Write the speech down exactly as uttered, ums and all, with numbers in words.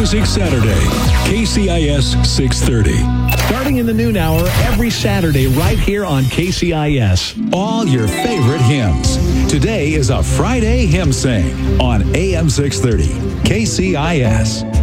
Music Saturday, K C I S six thirty. Starting in the noon hour every Saturday right here on K C I S. All your favorite hymns. Today is a Friday hymn sing on A M six thirty, K C I S.